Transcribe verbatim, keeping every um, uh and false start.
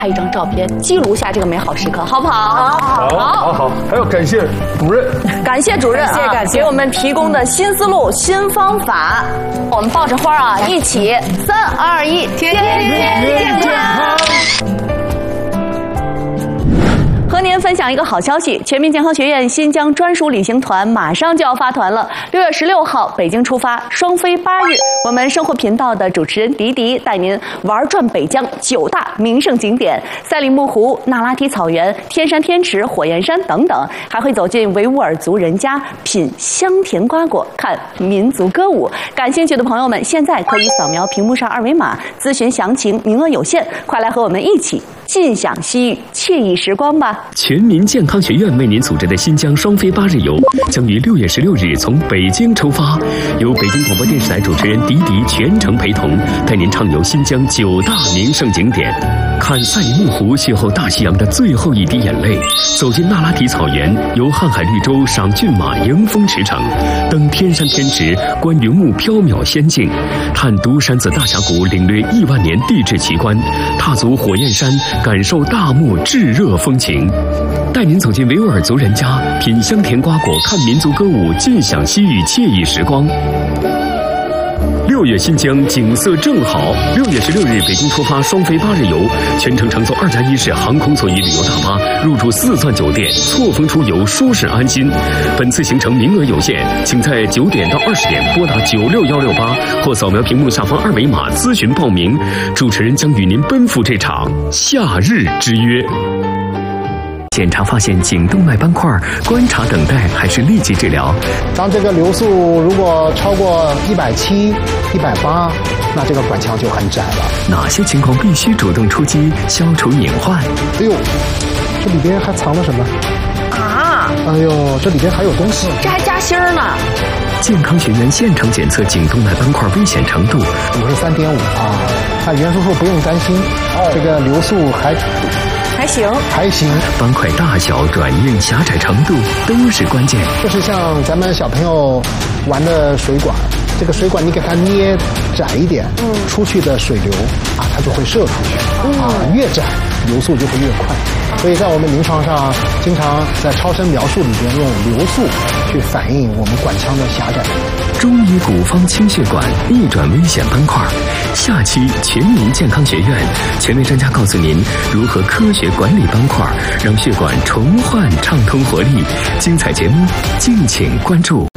拍一张照片，记录下这个美好时刻，好不好？ 好，好，好，好。还要感谢主任， 感谢主任， 感谢感谢给我们提供的新思路、新方法。我们抱着花啊，一起，三二一，天天健康。和您分享一个好消息，全民健康学院新疆专属旅行团马上就要发团了。六月十六号北京出发，双飞八日。我们生活频道的主持人迪迪带您玩转北疆九大名胜景点：赛里木湖、那拉提草原、天山天池、火焰山等等，还会走进维吾尔族人家，品香甜瓜果，看民族歌舞。感兴趣的朋友们，现在可以扫描屏幕上二维码咨询详情，名额有限，快来和我们一起尽享西域惬意时光吧！ 全民健康学院为您组织的新疆双飞八日游将于六月十六日从北京出发，由北京广播电视台主持人迪迪全程陪同，带您畅游新疆九大名胜景点，看赛里木湖邂逅大西洋的最后一滴眼泪，走进那拉提草原，游瀚海绿洲赏骏马迎风驰骋，登天山天池观云雾缥缈仙境，探独山子大峡谷领略亿万年地质奇观，踏足火焰山感受大漠炙热风情，带您走进维吾尔族人家，品香甜瓜果，看民族歌舞，尽享西域惬意时光。六月新疆景色正好，六月十六日北京出发双飞八日游，全程乘坐二加一式航空座椅旅游大巴，入住四钻酒店，错峰出游，舒适安心。本次行程名额有限，请在九点到二十点拨打九六幺六八或扫描屏幕下方二维码咨询报名。主持人将与您奔赴这场夏日之约。检查发现颈动脉斑块，观察等待还是立即治疗？ 当这个流速如果超过一百七、一百八，那这个管腔就很窄了。 哪些情况必须主动出击，消除隐患？ 哎呦，这里边还藏了什么？ 啊！ 哎呦，这里边还有东西， 这还夹心儿呢。 健康学院现场检测颈动脉斑块危险程度五十三点五啊！那袁叔叔不用担心，这个流速还。 还行， 还行。 斑块大小、软硬、狭窄程度都是关键。 就是像咱们小朋友玩的水管，这个水管你给它捏窄一点，嗯，出去的水流啊，它就会射出去，嗯、啊，越窄流速就会越快。所以在我们临床上，经常在超声描述里边用流速去反映我们管腔的狭窄。 中医古方清血管，逆转危险斑块。下期全民健康学院，权威专家告诉您如何科学管理斑块，让血管重焕畅通活力。精彩节目敬请关注。